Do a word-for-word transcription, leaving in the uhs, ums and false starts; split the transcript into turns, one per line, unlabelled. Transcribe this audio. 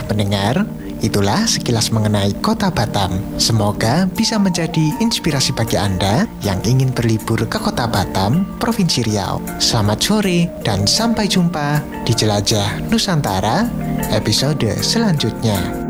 pendengar, itulah sekilas mengenai kota Batam. Semoga bisa menjadi inspirasi bagi Anda yang ingin berlibur ke kota Batam, Provinsi Riau. Selamat sore dan sampai jumpa di Jelajah Nusantara episode selanjutnya.